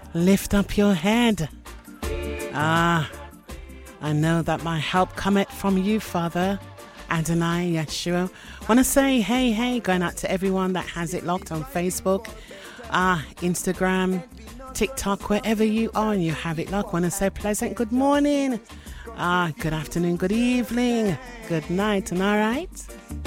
lift up your head. I know that my help cometh from you, Father. Adonai, Yeshua. Want to say hey, going out to everyone that has it locked on Facebook, Instagram, TikTok, wherever you are and you have it locked. Want to say pleasant good morning, good afternoon, good evening, good night, and all right.